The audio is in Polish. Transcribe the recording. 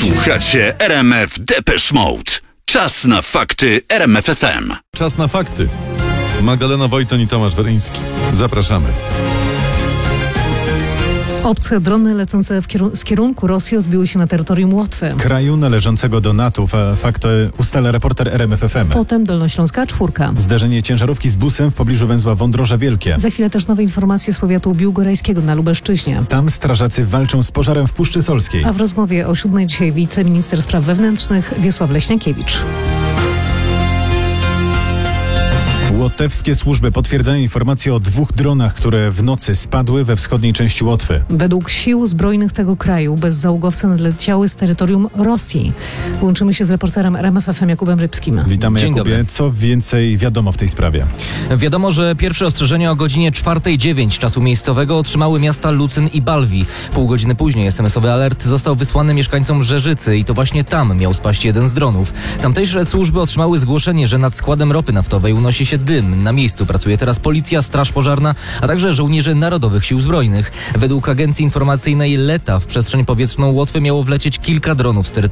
Słuchacie RMF Depeche Mode. Czas na fakty RMF FM. Czas na fakty. Magdalena Wojton i Tomasz Weryński. Zapraszamy. Obce drony lecące z kierunku Rosji rozbiły się na terytorium Łotwy. Kraju należącego do NATO. Fakty ustala reporter RMF FM. Potem Dolnośląska 4. Zderzenie ciężarówki z busem w pobliżu węzła Wądroża Wielkie. Za chwilę też nowe informacje z powiatu biłgorajskiego na Lubelszczyźnie. Tam strażacy walczą z pożarem w Puszczy Solskiej. A w rozmowie o 7 dzisiaj wiceminister spraw wewnętrznych Wiesław Leśniakiewicz. Łotewskie służby potwierdzają informacje o 2 dronach, które w nocy spadły we wschodniej części Łotwy. Według sił zbrojnych tego kraju bezzałogowce nadleciały z terytorium Rosji. Łączymy się z reporterem RMF FM Jakubem Rybskim. Witamy, Dzień Jakubie. dobry. Co więcej wiadomo w tej sprawie? Wiadomo, że pierwsze ostrzeżenia o godzinie 4:09 czasu miejscowego otrzymały miasta Lucyn i Balwi. Pół godziny później SMS-owy alert został wysłany mieszkańcom Żerzycy i to właśnie tam miał spaść jeden z dronów. Tamtejsze służby otrzymały zgłoszenie, że nad składem ropy naftowej unosi się dym. Na miejscu pracuje teraz policja, straż pożarna, a także żołnierze Narodowych Sił Zbrojnych. Według agencji informacyjnej LETA w przestrzeń powietrzną Łotwy miało wlecieć kilka dronów z terytorium